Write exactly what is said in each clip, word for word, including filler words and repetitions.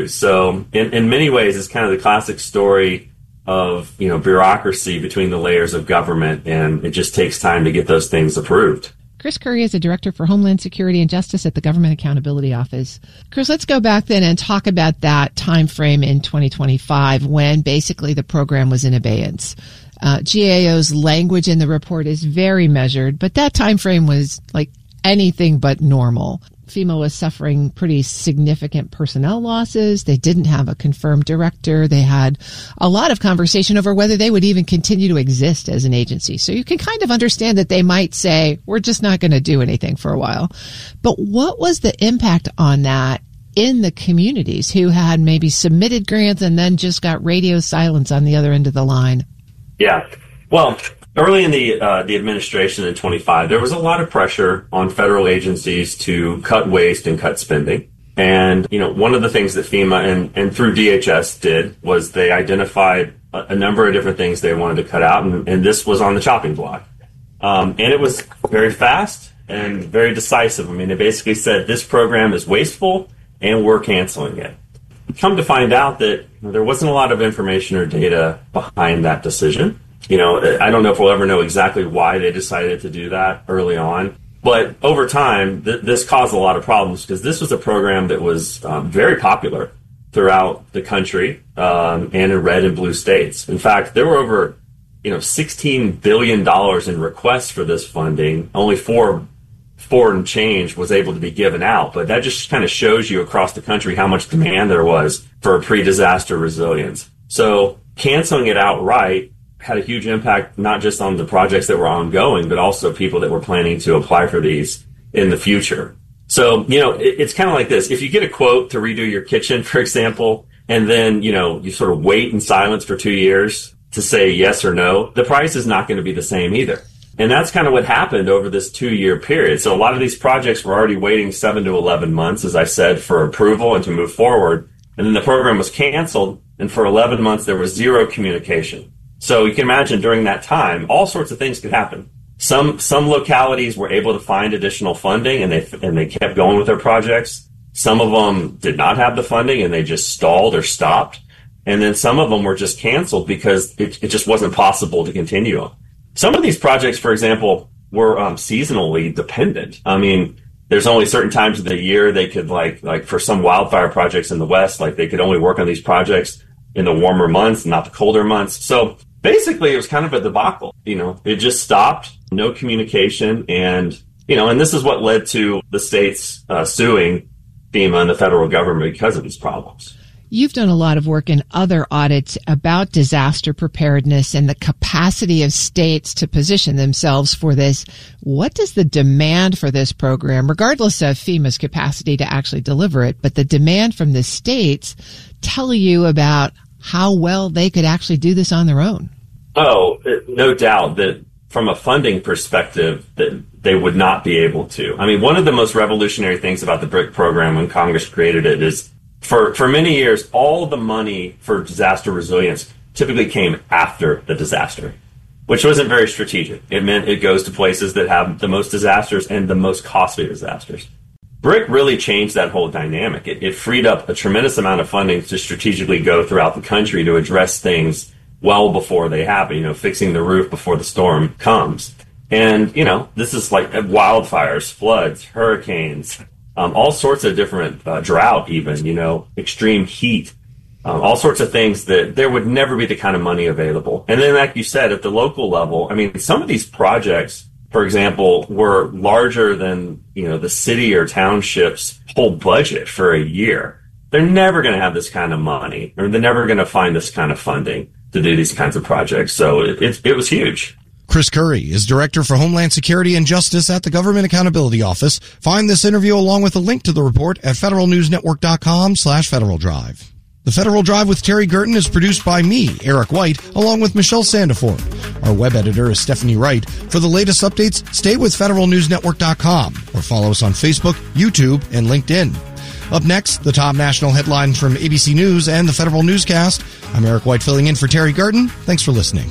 used. So in, in many ways, it's kind of the classic story of, you know, bureaucracy between the layers of government, and it just takes time to get those things approved. Chris Curry is a director for Homeland Security and Justice at the Government Accountability Office. Chris, let's go back then and talk about that time frame in twenty twenty-five when basically the program was in abeyance. Uh, G A O's language in the report is very measured, but that time frame was like anything but normal. FEMA was suffering pretty significant personnel losses. They didn't have a confirmed director. They had a lot of conversation over whether they would even continue to exist as an agency. So you can kind of understand that they might say, we're just not going to do anything for a while. But what was the impact on that in the communities who had maybe submitted grants and then just got radio silence on the other end of the line? Yeah. Well, early in the uh, the administration in twenty-five, there was a lot of pressure on federal agencies to cut waste and cut spending. And, you know, one of the things that FEMA and, and through D H S did was they identified a, a number of different things they wanted to cut out, and, and this was on the chopping block. Um, and it was very fast and very decisive. I mean, they basically said this program is wasteful and we're canceling it. Come to find out that you know, there wasn't a lot of information or data behind that decision. You know, I don't know if we'll ever know exactly why they decided to do that early on. But over time, th- this caused a lot of problems because this was a program that was um, very popular throughout the country um, and in red and blue states. In fact, there were over, you know, sixteen billion dollars in requests for this funding. Only four, four and change was able to be given out. But that just kind of shows you across the country how much demand there was for pre-disaster resilience. So canceling it outright had a huge impact, not just on the projects that were ongoing, but also people that were planning to apply for these in the future. So, you know, it, it's kind of like this. If you get a quote to redo your kitchen, for example, and then, you know, you sort of wait in silence for two years to say yes or no, the price is not going to be the same either. And that's kind of what happened over this two-year period. So a lot of these projects were already waiting seven to eleven months, as I said, for approval and to move forward. And then the program was canceled, and for eleven months there was zero communication. So you can imagine during that time, all sorts of things could happen. Some some localities were able to find additional funding, and they and they kept going with their projects. Some of them did not have the funding, and they just stalled or stopped. And then some of them were just canceled because it, it just wasn't possible to continue on. Some of these projects, for example, were um, seasonally dependent. I mean, there's only certain times of the year they could, like like for some wildfire projects in the West, like they could only work on these projects in the warmer months, not the colder months. So basically, it was kind of a debacle. You know, it just stopped, no communication, and, you know, and this is what led to the states uh, suing FEMA and the federal government because of these problems. You've done a lot of work in other audits about disaster preparedness and the capacity of states to position themselves for this. What does the demand for this program, regardless of FEMA's capacity to actually deliver it, but the demand from the states tell you about how well they could actually do this on their own? Oh, no doubt that from a funding perspective, that they would not be able to. I mean, one of the most revolutionary things about the BRIC program when Congress created it is for, for many years, all the money for disaster resilience typically came after the disaster, which wasn't very strategic. It meant it goes to places that have the most disasters and the most costly disasters. BRIC really changed that whole dynamic. It, it freed up a tremendous amount of funding to strategically go throughout the country to address things well before they happen, you know, fixing the roof before the storm comes. And, you know, this is like wildfires, floods, hurricanes, um, all sorts of different uh, drought even, you know, extreme heat, um, all sorts of things that there would never be the kind of money available. And then, like you said, at the local level, I mean, some of these projects, for example, were larger than, you know, the city or township's whole budget for a year. They're never going to have this kind of money, or they're never going to find this kind of funding to do these kinds of projects. So it, it, it was huge. Chris Curry is Director for Homeland Security and Justice at the Government Accountability Office. Find this interview along with a link to the report at federalnewsnetwork.com slash Federal Drive. The Federal Drive with Terry Gerton is produced by me, Eric White, along with Michelle Sandiford. Our web editor is Stephanie Wright. For the latest updates, stay with federal news network dot com or follow us on Facebook, YouTube, and LinkedIn. Up next, the top national headlines from A B C News and the Federal Newscast. I'm Eric White filling in for Terry Gerton. Thanks for listening.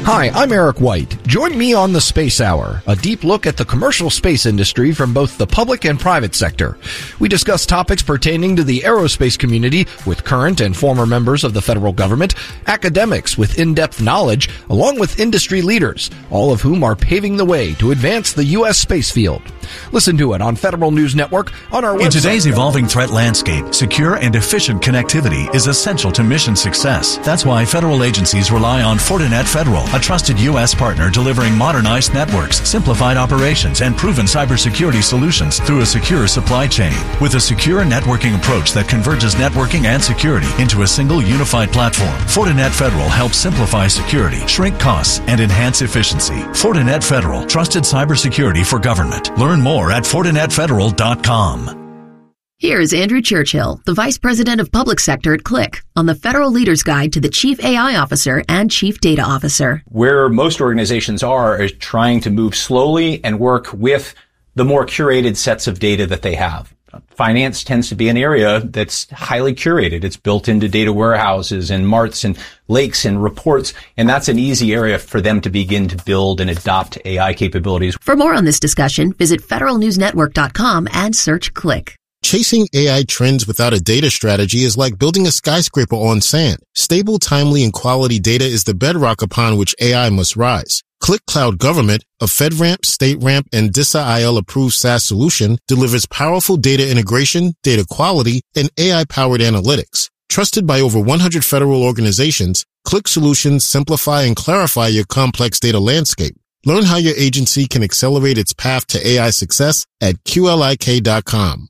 Hi, I'm Eric White. Join me on the Space Hour, a deep look at the commercial space industry from both the public and private sector. We discuss topics pertaining to the aerospace community with current and former members of the federal government, academics with in-depth knowledge, along with industry leaders, all of whom are paving the way to advance the U S space field. Listen to it on Federal News Network, on our website. In today's evolving threat landscape, secure and efficient connectivity is essential to mission success. That's why federal agencies rely on Fortinet Federal, a trusted U S partner delivering modernized networks, simplified operations, and proven cybersecurity solutions through a secure supply chain. With a secure networking approach that converges networking and security into a single unified platform, Fortinet Federal helps simplify security, shrink costs, and enhance efficiency. Fortinet Federal, trusted cybersecurity for government. Learn more at Fortinet Federal dot com. Here's Andrew Churchill, the Vice President of Public Sector at Click, on the Federal Leader's Guide to the Chief A I Officer and Chief Data Officer. Where most organizations are is trying to move slowly and work with the more curated sets of data that they have. Finance tends to be an area that's highly curated. It's built into data warehouses and marts and lakes and reports, and that's an easy area for them to begin to build and adopt A I capabilities. For more on this discussion, visit Federal News Network dot com and search Click. Chasing A I trends without a data strategy is like building a skyscraper on sand. Stable, timely, and quality data is the bedrock upon which A I must rise. Click Cloud Government, a FedRAMP, StateRAMP, and DISA I L approved SaaS solution, delivers powerful data integration, data quality, and A I-powered analytics. Trusted by over one hundred federal organizations, Click Solutions simplify and clarify your complex data landscape. Learn how your agency can accelerate its path to A I success at Q L I K dot com.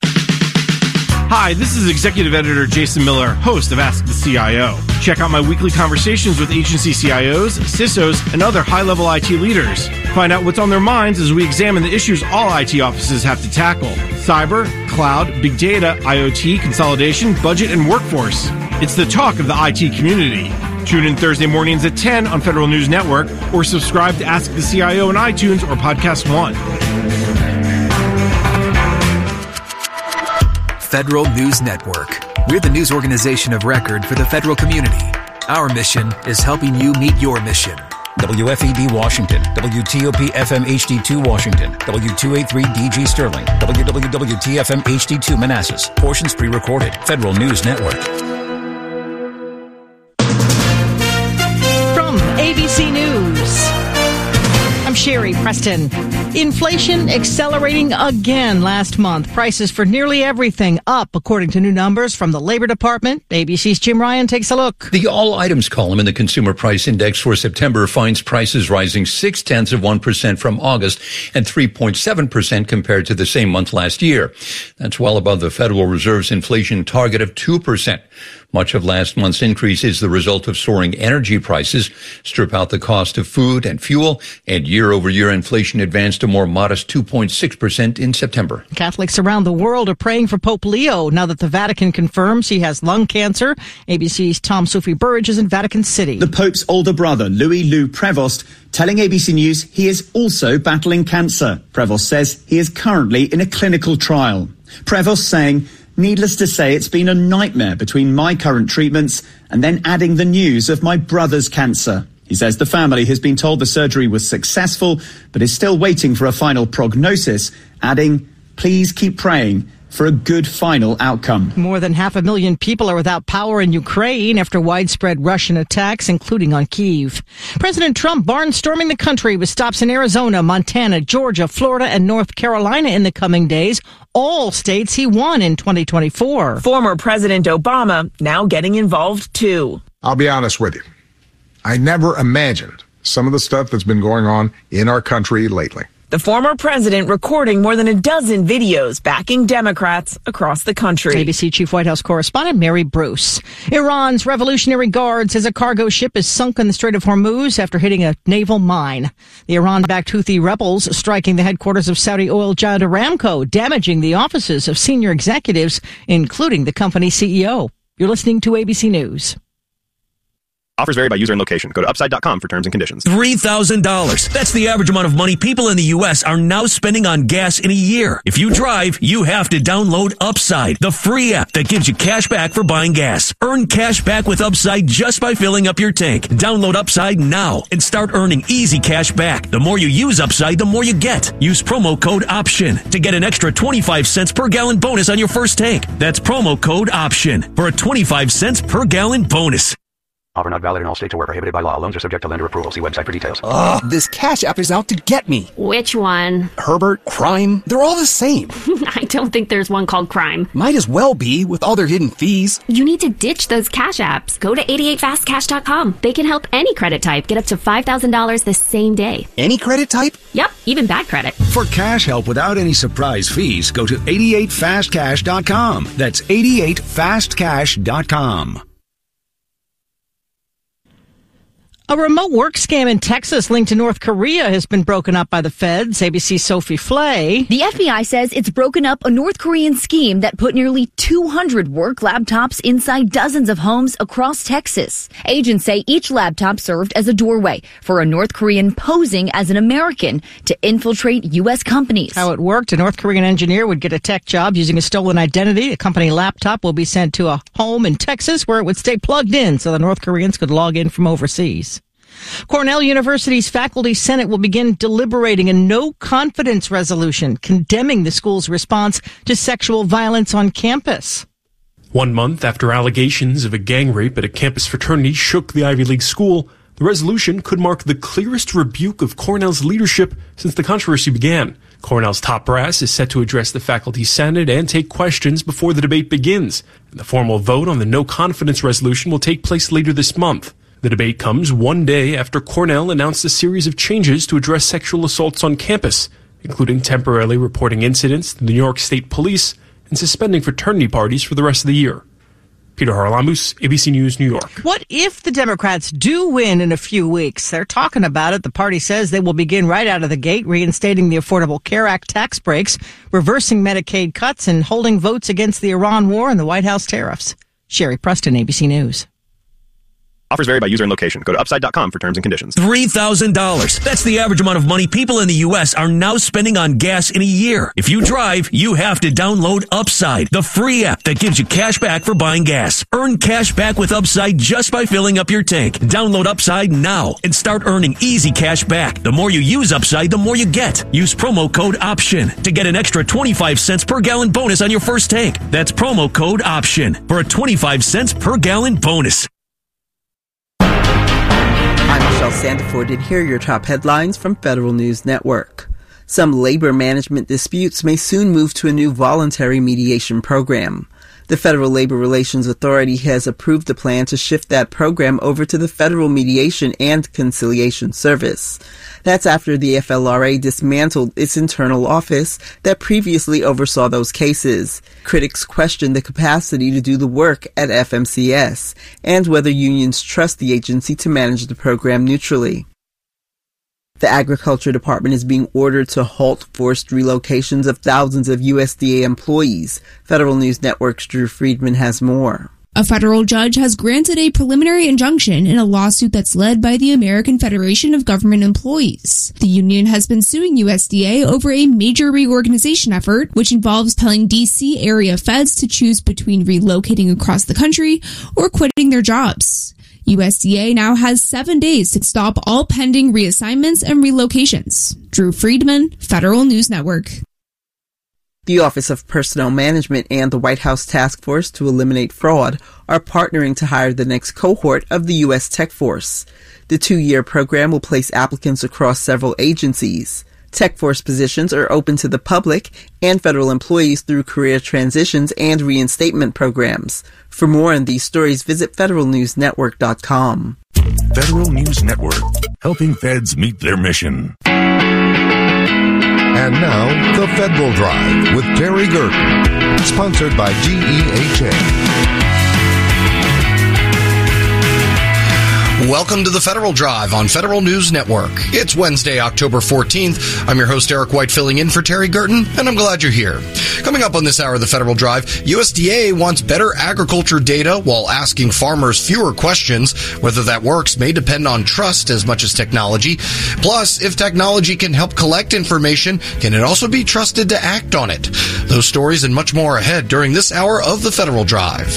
Hi, this is Executive Editor Jason Miller, host of Ask the C I O. Check out my weekly conversations with agency C I Os, C I S Os, and other high-level I T leaders. Find out what's on their minds as we examine the issues all I T offices have to tackle. Cyber, cloud, big data, IoT, consolidation, budget, and workforce. It's the talk of the I T community. Tune in Thursday mornings at ten on Federal News Network or subscribe to Ask the C I O on iTunes or Podcast One. Federal News Network. We're the news organization of record for the federal community. Our mission is helping you meet your mission. W F E D Washington, W T O P F M H D two Washington, W two eighty-three D G Sterling, W W W T F M H D two Manassas. Portions pre-recorded. Federal News Network. From A B C News, I'm Sherry Preston. Inflation accelerating again last month. Prices for nearly everything up, according to new numbers from the Labor Department. A B C's Jim Ryan takes a look. The all items column in the Consumer Price Index for September finds prices rising six tenths of one percent from August and three point seven percent compared to the same month last year. That's well above the Federal Reserve's inflation target of two percent. Much of last month's increase is the result of soaring energy prices. Strip out the cost of food and fuel, and year-over-year inflation advanced a more modest two point six percent in September. Catholics around the world are praying for Pope Leo now that the Vatican confirms he has lung cancer. A B C's Tom Sophie Burridge is in Vatican City. The Pope's older brother, Louis Lou Prevost, telling A B C News he is also battling cancer. Prevost says he is currently in a clinical trial. Prevost saying, "Needless to say, it's been a nightmare between my current treatments and then adding the news of my brother's cancer." He says the family has been told the surgery was successful, but is still waiting for a final prognosis, adding, "Please keep praying for a good final outcome." More than half a million people are without power in Ukraine after widespread Russian attacks, including on Kyiv. President Trump barnstorming the country with stops in Arizona, Montana, Georgia, Florida, and North Carolina in the coming days, all states he won in twenty twenty-four. Former President Obama now getting involved, too. I'll be honest with you. I never imagined some of the stuff that's been going on in our country lately. The former president recording more than a dozen videos backing Democrats across the country. A B C Chief White House Correspondent Mary Bruce. Iran's Revolutionary Guard says a cargo ship is sunk in the Strait of Hormuz after hitting a naval mine. The Iran-backed Houthi rebels striking the headquarters of Saudi oil giant Aramco, damaging the offices of senior executives, including the company's C E O. You're listening to A B C News. Offers vary by user and location. Go to upside dot com for terms and conditions. three thousand dollars. That's the average amount of money people in the U S are now spending on gas in a year. If you drive, you have to download Upside, the free app that gives you cash back for buying gas. Earn cash back with Upside just by filling up your tank. Download Upside now and start earning easy cash back. The more you use Upside, the more you get. Use promo code OPTION to get an extra twenty-five cents per gallon bonus on your first tank. That's promo code OPTION for a twenty-five cents per gallon bonus. Offer not valid in all states or where prohibited by law. Loans are subject to lender approval. See website for details. Ugh, this Cash App is out to get me. Which one? Herbert, Crime, they're all the same. I don't think there's one called Crime. Might as well be, with all their hidden fees. You need to ditch those Cash Apps. Go to eighty-eight fast cash dot com. They can help any credit type get up to five thousand dollars the same day. Any credit type? Yep, even bad credit. For cash help without any surprise fees, go to eighty-eight fast cash dot com. That's eighty-eight fast cash dot com. A remote work scam in Texas linked to North Korea has been broken up by the feds. A B C's Sophie Flay. The F B I says it's broken up a North Korean scheme that put nearly two hundred work laptops inside dozens of homes across Texas. Agents say each laptop served as a doorway for a North Korean posing as an American to infiltrate U S companies. How it worked, a North Korean engineer would get a tech job using a stolen identity. A company laptop will be sent to a home in Texas where it would stay plugged in so the North Koreans could log in from overseas. Cornell University's Faculty Senate will begin deliberating a no-confidence resolution condemning the school's response to sexual violence on campus. One month after allegations of a gang rape at a campus fraternity shook the Ivy League school, the resolution could mark the clearest rebuke of Cornell's leadership since the controversy began. Cornell's top brass is set to address the Faculty Senate and take questions before the debate begins. And the formal vote on the no-confidence resolution will take place later this month. The debate comes one day after Cornell announced a series of changes to address sexual assaults on campus, including temporarily reporting incidents to the New York State Police and suspending fraternity parties for the rest of the year. Peter Harlamus, A B C News, New York. What if the Democrats do win in a few weeks? They're talking about it. The party says they will begin right out of the gate, reinstating the Affordable Care Act tax breaks, reversing Medicaid cuts, and holding votes against the Iran war and the White House tariffs. Sherry Preston, A B C News. Offers vary by user and location. Go to upside dot com for terms and conditions. three thousand dollars. That's the average amount of money people in the U S are now spending on gas in a year. If you drive, you have to download Upside, the free app that gives you cash back for buying gas. Earn cash back with Upside just by filling up your tank. Download Upside now and start earning easy cash back. The more you use Upside, the more you get. Use promo code OPTION to get an extra twenty-five cents per gallon bonus on your first tank. That's promo code OPTION for a twenty-five cents per gallon bonus. I'm Michelle Sandiford, and here are your top headlines from Federal News Network. Some labor management disputes may soon move to a new voluntary mediation program. The Federal Labor Relations Authority has approved the plan to shift that program over to the Federal Mediation and Conciliation Service. That's after the F L R A dismantled its internal office that previously oversaw those cases. Critics question the capacity to do the work at F M C S and whether unions trust the agency to manage the program neutrally. The Agriculture Department is being ordered to halt forced relocations of thousands of U S D A employees. Federal News Network's Drew Friedman has more. A federal judge has granted a preliminary injunction in a lawsuit that's led by the American Federation of Government Employees. The union has been suing U S D A over a major reorganization effort, which involves telling D C area feds to choose between relocating across the country or quitting their jobs. U S D A now has seven days to stop all pending reassignments and relocations. Drew Friedman, Federal News Network. The Office of Personnel Management and the White House Task Force to Eliminate Fraud are partnering to hire the next cohort of the U S Tech Force. The two-year program will place applicants across several agencies. Tech Force positions are open to the public and federal employees through career transitions and reinstatement programs. For more on these stories, visit federal news network dot com. Federal News Network, helping feds meet their mission. And now, The Federal Drive with Terry Gerton, sponsored by G E H A. Welcome to the Federal Drive on Federal News Network. It's Wednesday, October fourteenth. I'm your host, Eric White, filling in for Terry Gerton, and I'm glad you're here. Coming up on this hour of the Federal Drive, U S D A wants better agriculture data while asking farmers fewer questions. Whether that works may depend on trust as much as technology. Plus, if technology can help collect information, can it also be trusted to act on it? Those stories and much more ahead during this hour of the Federal Drive.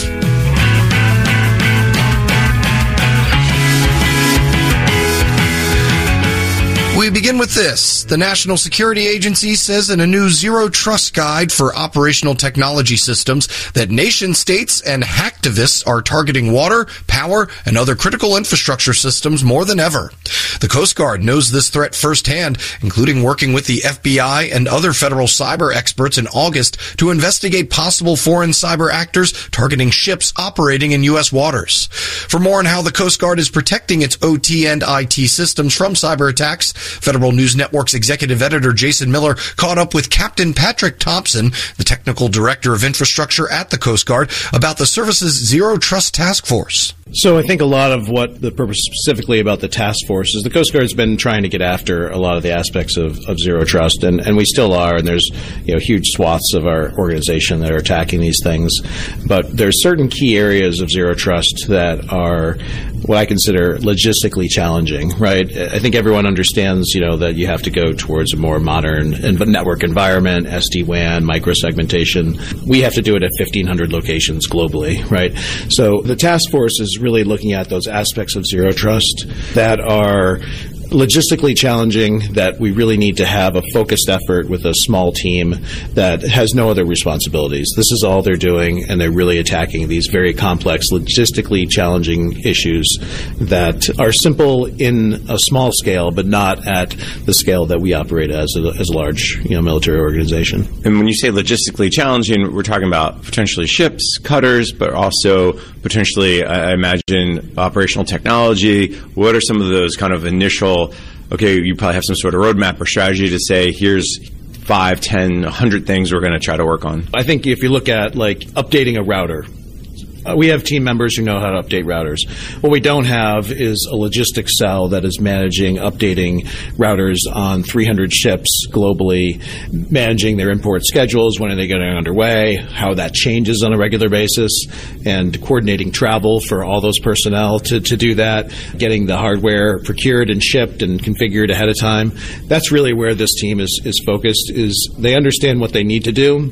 We begin with this. The National Security Agency says in a new Zero Trust Guide for Operational Technology Systems that nation states and hacktivists are targeting water, power, and other critical infrastructure systems more than ever. The Coast Guard knows this threat firsthand, including working with the F B I and other federal cyber experts in August to investigate possible foreign cyber actors targeting ships operating in U S waters. For more on how the Coast Guard is protecting its O T and I T systems from cyber attacks, Federal News Network's executive editor Jason Miller caught up with Captain Patrick Thompson, the technical director of infrastructure at the Coast Guard, about the service's Zero Trust Task Force. So I think a lot of what the purpose specifically about the task force is the Coast Guard's been trying to get after a lot of the aspects of, of zero trust, and, and we still are, and there's you know huge swaths of our organization that are attacking these things. But there's certain key areas of zero trust that are what I consider logistically challenging, right? I think everyone understands, you know, that you have to go towards a more modern network environment, S D WAN, microsegmentation. We have to do it at fifteen hundred locations globally, right? So the task force is really looking at those aspects of zero trust that are logistically challenging, that we really need to have a focused effort with a small team that has no other responsibilities. This is all they're doing, and they're really attacking these very complex, logistically challenging issues that are simple in a small scale, but not at the scale that we operate as a, as a large you know, military organization. And when you say logistically challenging, we're talking about potentially ships, cutters, but also potentially, I imagine, operational technology. What are some of those kind of initial okay, you probably have some sort of roadmap or strategy to say, here's five, ten, a hundred things we're going to try to work on? I think if you look at, like, updating a router, Uh, we have team members who know how to update routers. What we don't have is a logistics cell that is managing, updating routers on three hundred ships globally, managing their import schedules, when are they getting underway, how that changes on a regular basis, and coordinating travel for all those personnel to, to do that, getting the hardware procured and shipped and configured ahead of time. That's really where this team is, is focused, is they understand what they need to do.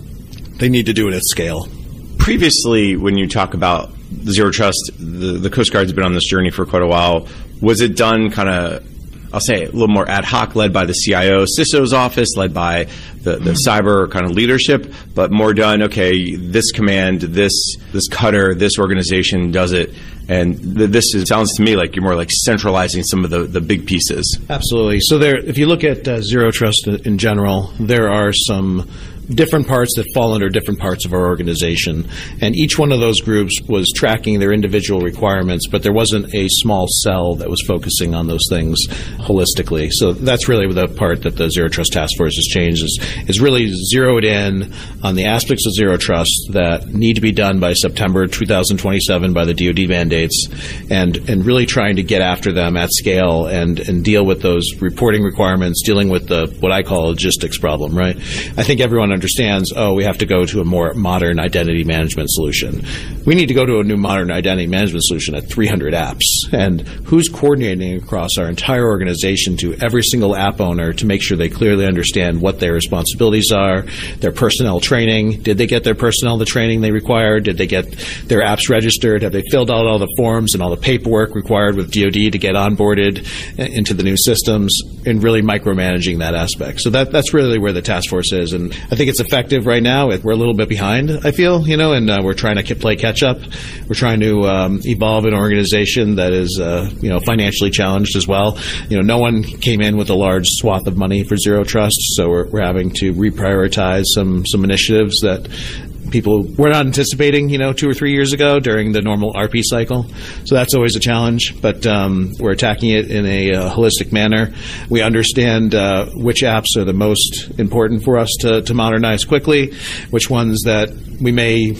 They need to do it at scale. Previously, when you talk about zero trust, the, the Coast Guard's been on this journey for quite a while. Was it done kind of, I'll say, a little more ad hoc, led by the C I O, C I S O's office, led by the, the cyber kind of leadership, but more done, okay, this command, this this cutter, this organization does it, and th- this is, sounds to me like you're more like centralizing some of the, the big pieces. Absolutely. So there, if you look at uh, zero trust in general, there are some different parts that fall under different parts of our organization. And each one of those groups was tracking their individual requirements, but there wasn't a small cell that was focusing on those things holistically. So that's really the part that the Zero Trust Task Force has changed, is, is really zeroed in on the aspects of zero trust that need to be done by September twenty twenty-seven by the D O D mandates, and, and really trying to get after them at scale and, and deal with those reporting requirements, dealing with the what I call a logistics problem, right? I think everyone understands, oh, we have to go to a more modern identity management solution. We need to go to a new modern identity management solution at three hundred apps. And who's coordinating across our entire organization to every single app owner to make sure they clearly understand what their responsibilities are, their personnel training, did they get their personnel the training they required, did they get their apps registered, have they filled out all the forms and all the paperwork required with D O D to get onboarded into the new systems, and really micromanaging that aspect. So that that's really where the task force is, and I think it's effective right now. We're a little bit behind, I feel, you know, and uh, we're trying to play catch up. We're trying to um, evolve an organization that is, uh, you know, financially challenged as well. You know, no one came in with a large swath of money for Zero Trust, so we're, we're having to reprioritize some some initiatives that people were not anticipating, you know, two or three years ago during the normal R P cycle. So that's always a challenge, but um, we're attacking it in a uh, holistic manner. We understand uh, which apps are the most important for us to, to modernize quickly, which ones that we may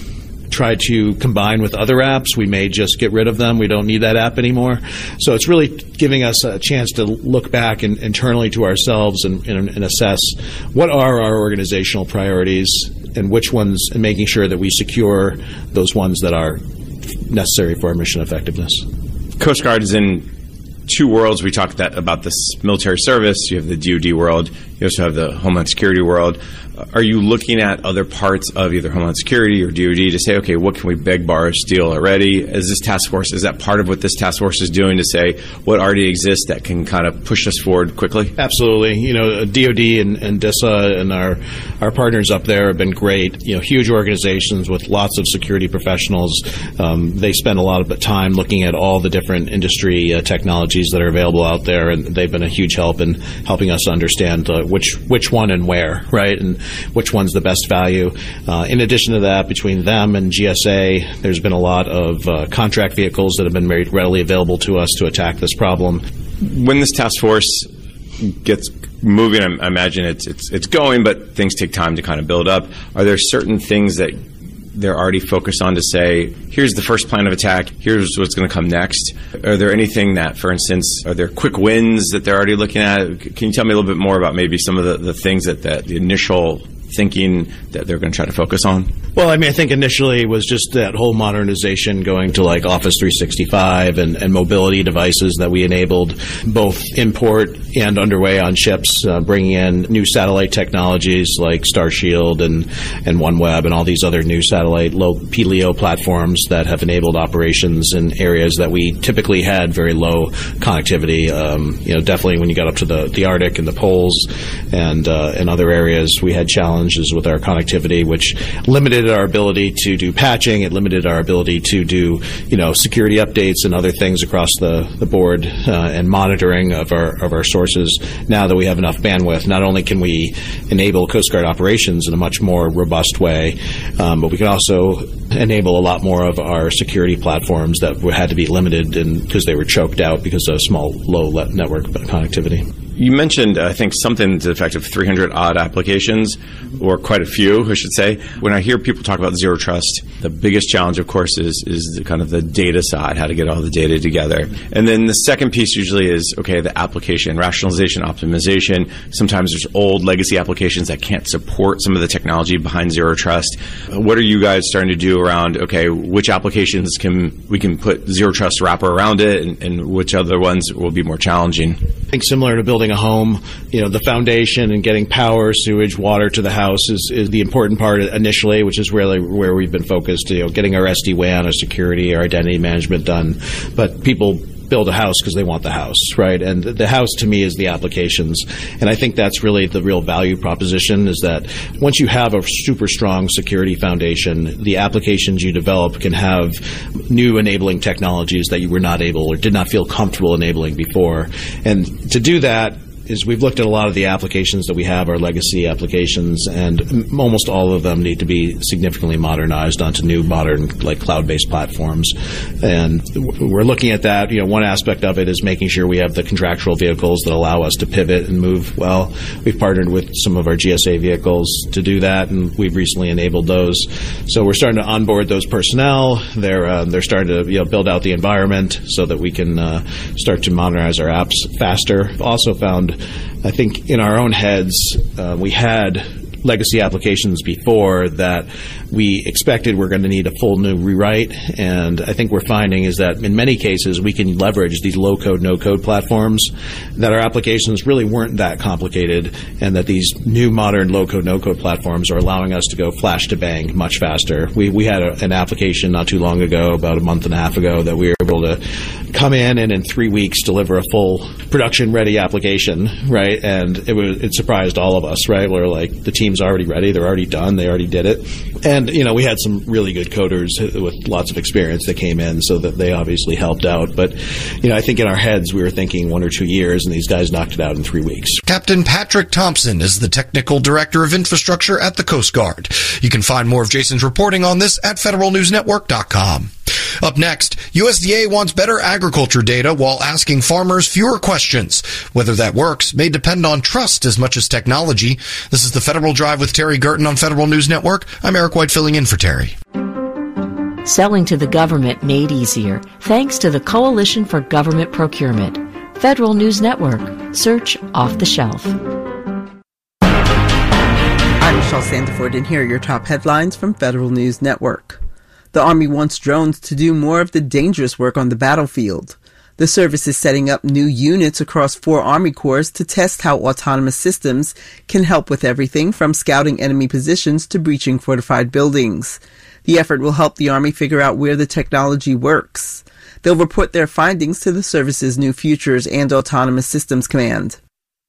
try to combine with other apps. We may just get rid of them. We don't need that app anymore. So it's really giving us a chance to look back in, internally to ourselves and, and, and assess what are our organizational priorities and which ones, and making sure that we secure those ones that are necessary for our mission effectiveness. Coast Guard is in two worlds. We talked that about this military service. You have the D O D world. You also have the Homeland Security world. Are you looking at other parts of either Homeland Security or D O D to say, okay, what can we beg, borrow, steal already? Is this task force, is that part of what this task force is doing to say what already exists that can kind of push us forward quickly? Absolutely. You know, D O D and, and D I S A and our, our partners up there have been great. You know, huge organizations with lots of security professionals. Um, they spend a lot of time looking at all the different industry uh, technologies that are available out there, and they've been a huge help in helping us understand uh, which which one and where, right? And which one's the best value. Uh, in addition to that, between them and G S A, there's been a lot of uh, contract vehicles that have been made readily available to us to attack this problem. When this task force gets moving, I imagine it's, it's, it's going, but things take time to kind of build up. Are there certain things that they're already focused on to say, here's the first plan of attack, here's what's going to come next? Are there anything that, for instance, are there quick wins that they're already looking at? Can you tell me a little bit more about maybe some of the, the things that, that the initial thinking that they're going to try to focus on? Well, I mean, I think initially it was just that whole modernization going to like Office three sixty-five and, and mobility devices that we enabled, both import and underway on ships, uh, bringing in new satellite technologies like Starshield and, and OneWeb and all these other new satellite low P L E O platforms that have enabled operations in areas that we typically had very low connectivity. Um, you know, definitely when you got up to the, the Arctic and the poles and, uh, and other areas, we had challenges with our connectivity, which limited our ability to do patching. It limited our ability to do, you know, security updates and other things across the, the board uh, and monitoring of our of our sources. Now that we have enough bandwidth, not only can we enable Coast Guard operations in a much more robust way, um, but we can also enable a lot more of our security platforms that had to be limited because they were choked out because of small, low network connectivity. You mentioned, I think, something to the effect of three hundred odd applications, or quite a few, I should say. When I hear people talk about Zero Trust, the biggest challenge, of course, is is the, kind of the data side, how to get all the data together. And then the second piece usually is, okay, the application, rationalization, optimization. Sometimes there's old legacy applications that can't support some of the technology behind Zero Trust. What are you guys starting to do around, okay, which applications can we can put Zero Trust wrapper around it, and, and which other ones will be more challenging? I think similar to building a home, you know, the foundation and getting power, sewage, water to the house is, is the important part initially, which is really where we've been focused, you know, getting our S D WAN, our security, our identity management done. But people build a house because they want the house, right? And the house to me is the applications. And I think that's really the real value proposition, is that once you have a super strong security foundation, the applications you develop can have new enabling technologies that you were not able or did not feel comfortable enabling before. And to do that, is we've looked at a lot of the applications that we have, our legacy applications, and almost all of them need to be significantly modernized onto new modern, like, cloud-based platforms. And we're looking at that. You know, one aspect of it is making sure we have the contractual vehicles that allow us to pivot and move well. We've partnered with some of our G S A vehicles to do that, and we've recently enabled those. So we're starting to onboard those personnel. They're uh, they're starting to, you know, build out the environment so that we can uh, start to modernize our apps faster. Also found, I think, in our own heads, uh, we had legacy applications before that we expected we're going to need a full new rewrite. And I think we're finding is that in many cases we can leverage these low-code, no-code platforms, that our applications really weren't that complicated, and that these new modern low-code, no-code platforms are allowing us to go flash to bang much faster. We, we had a, an application not too long ago, about a month and a half ago, that we were able to come in and in three weeks deliver a full production-ready application, right? And it was it surprised all of us, right? We're like, the team's already ready, they're already done, they already did it. And, you know, we had some really good coders with lots of experience that came in, so that they obviously helped out. But, you know, I think in our heads we were thinking one or two years, and these guys knocked it out in three weeks. Captain Patrick Thompson is the Technical Director of Infrastructure at the Coast Guard. You can find more of Jason's reporting on this at federal news network dot com. Up next, U S D A wants better agriculture data while asking farmers fewer questions. Whether that works may depend on trust as much as technology. This is the Federal Drive with Terry Gerton on Federal News Network. I'm Eric White, filling in for Terry. Selling to the government made easier thanks to the Coalition for Government Procurement. Federal News Network. Search Off the Shelf. I'm Michelle Sandiford, and here are your top headlines from Federal News Network. The Army wants drones to do more of the dangerous work on the battlefield. The service is setting up new units across four Army Corps to test how autonomous systems can help with everything from scouting enemy positions to breaching fortified buildings. The effort will help the Army figure out where the technology works. They'll report their findings to the service's New Futures and Autonomous Systems Command.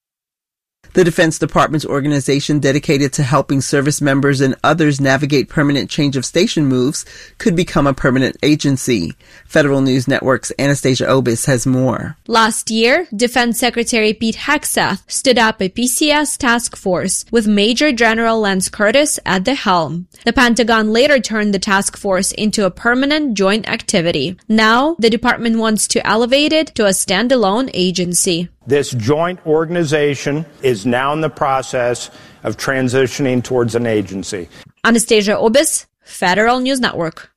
The Defense Department's organization dedicated to helping service members and others navigate permanent change of station moves could become a permanent agency. Federal News Network's Anastasia Obis has more. Last year, Defense Secretary Pete Hegseth stood up a P C S task force with Major General Lance Curtis at the helm. The Pentagon later turned the task force into a permanent joint activity. Now, the department wants to elevate it to a standalone agency. This joint organization is now in the process of transitioning towards an agency. Anastasia Obis, Federal News Network.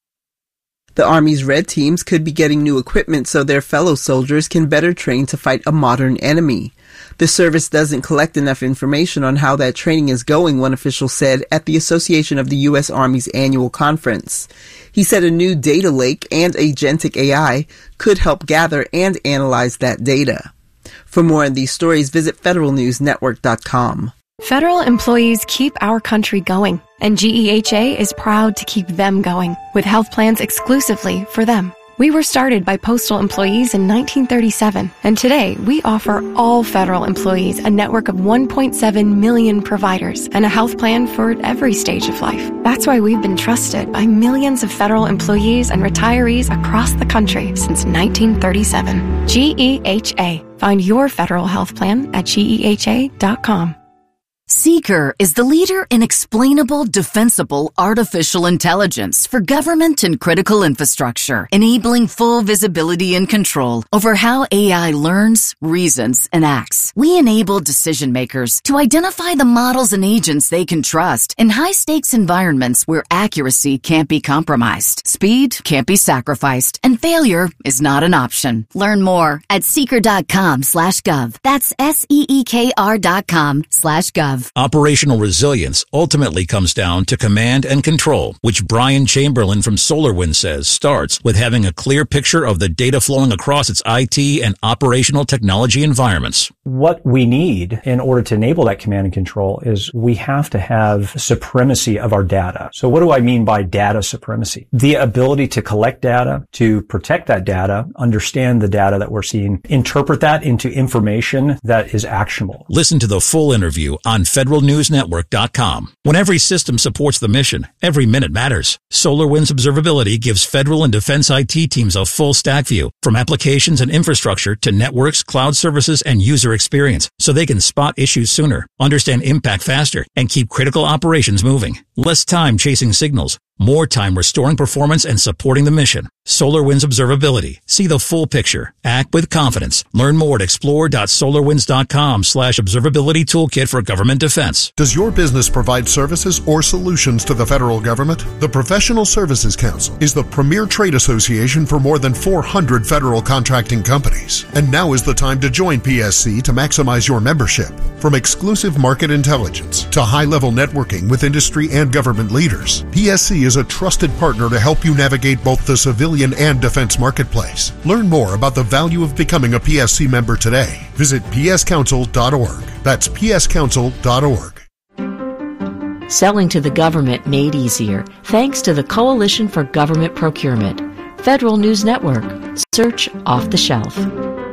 The Army's red teams could be getting new equipment so their fellow soldiers can better train to fight a modern enemy. The service doesn't collect enough information on how that training is going, one official said at the Association of the U S Army's annual conference. He said a new data lake and agentic A I could help gather and analyze that data. For more on these stories, visit federal news network dot com. Federal employees keep our country going, and G E H A is proud to keep them going with health plans exclusively for them. We were started by postal employees in nineteen thirty-seven, and today we offer all federal employees a network of one point seven million providers and a health plan for every stage of life. That's why we've been trusted by millions of federal employees and retirees across the country since nineteen thirty-seven. G E H A. Find your federal health plan at G E H A dot com. Seeker is the leader in explainable, defensible artificial intelligence for government and critical infrastructure, enabling full visibility and control over how A I learns, reasons, and acts. We enable decision makers to identify the models and agents they can trust in high-stakes environments where accuracy can't be compromised, speed can't be sacrificed, and failure is not an option. Learn more at seeker dot com slash gov. That's S E E K R dot com slash gov. Operational resilience ultimately comes down to command and control, which Brian Chamberlain from SolarWinds says starts with having a clear picture of the data flowing across its I T and operational technology environments. What we need in order to enable that command and control is we have to have supremacy of our data. So what do I mean by data supremacy? The ability to collect data, to protect that data, understand the data that we're seeing, interpret that into information that is actionable. Listen to the full interview on federal news network dot com. When every system supports the mission, every minute matters. SolarWinds Observability gives federal and defense I T teams a full stack view, from applications and infrastructure to networks, cloud services, and user experience, so they can spot issues sooner, understand impact faster, and keep critical operations moving. Less time chasing signals, more time restoring performance and supporting the mission. SolarWinds Observability. See the full picture. Act with confidence. Learn more at explore dot solarwinds dot com slash observability toolkit for government defense. Does your business provide services or solutions to the federal government? The Professional Services Council is the premier trade association for more than four hundred federal contracting companies. And now is the time to join P S C to maximize your membership. From exclusive market intelligence to high-level networking with industry and government leaders, P S C is a trusted partner to help you navigate both the civilian and defense marketplace. Learn more about the value of becoming a P S C member today. Visit p s council dot org. That's p s council dot org. Selling to the government made easier thanks to the Coalition for Government Procurement. Federal News Network. Search Off the Shelf.